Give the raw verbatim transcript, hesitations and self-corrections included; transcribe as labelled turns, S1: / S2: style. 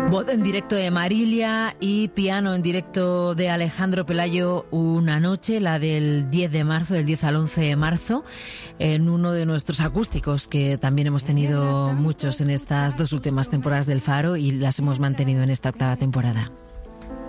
S1: Voz en directo de Marilia y piano en directo de Alejandro Pelayo, Una noche, la del diez de marzo, del diez al once de marzo, en uno de nuestros acústicos, que también hemos tenido muchos en estas dos últimas temporadas del Faro y las hemos mantenido en esta octava temporada.